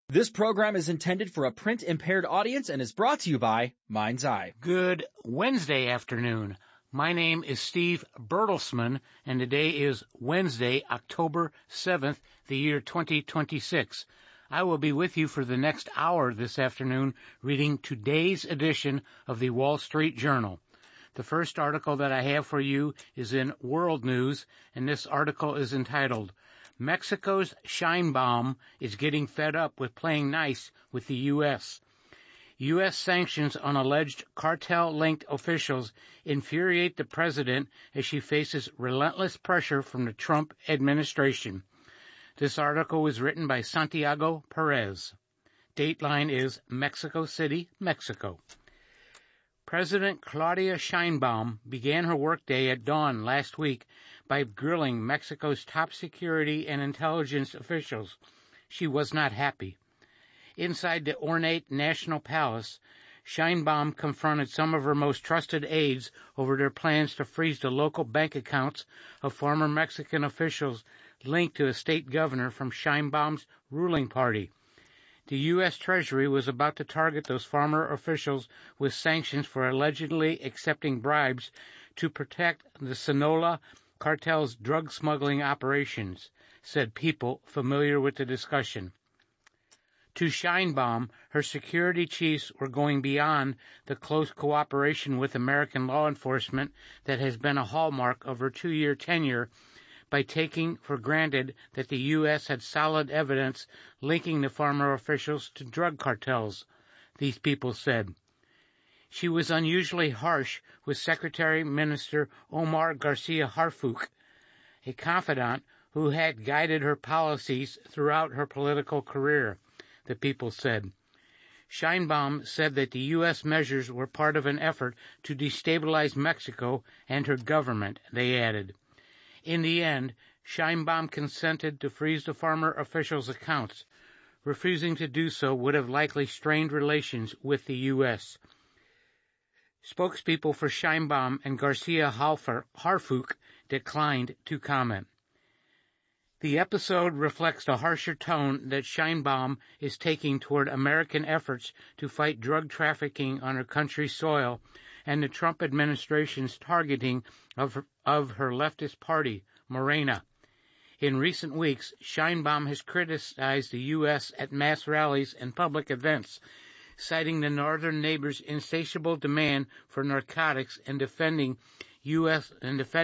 This program is intended for a print-impaired audience and is brought to you by Mind's Eye. Good Wednesday afternoon. My name is Steve Bertelsman, and today is Wednesday, October 7th, the year 2026. I will be with you for the next hour this afternoon reading today's edition of the Wall Street Journal. The first article that I have for you is in World News, and this article is entitled, Mexico's Sheinbaum is getting fed up with playing nice with the U.S. U.S. sanctions on alleged cartel-linked officials infuriate the president as she faces relentless pressure from the Trump administration. This article was written by Santiago Perez. Dateline is Mexico City, Mexico. President Claudia Sheinbaum began her workday at dawn last week by grilling Mexico's top security and intelligence officials. She was not happy. Inside the ornate National Palace, Sheinbaum confronted some of her most trusted aides over their plans to freeze the local bank accounts of former Mexican officials linked to a state governor from Sheinbaum's ruling party. The U.S. Treasury was about to target those former officials with sanctions for allegedly accepting bribes to protect the Sinaloa cartel's drug smuggling operations, said people familiar with the discussion. To Sheinbaum, her security chiefs were going beyond the close cooperation with American law enforcement that has been a hallmark of her 2-year tenure by taking for granted that the U.S. had solid evidence linking the former officials to drug cartels, these people said. She was unusually harsh with Secretary Minister Omar Garcia Harfuch, a confidant who had guided her policies throughout her political career, the people said. Sheinbaum said that the U.S. measures were part of an effort to destabilize Mexico and her government, they added. In the end, Sheinbaum consented to freeze the former officials' accounts. Refusing to do so would have likely strained relations with the U.S. Spokespeople for Sheinbaum and Garcia Harfuch declined to comment. The episode reflects the harsher tone that Sheinbaum is taking toward American efforts to fight drug trafficking on her country's soil and the Trump administration's targeting of her leftist party, Morena. In recent weeks, Sheinbaum has criticized the U.S. at mass rallies and public events, citing the northern neighbor's insatiable demand for narcotics and defending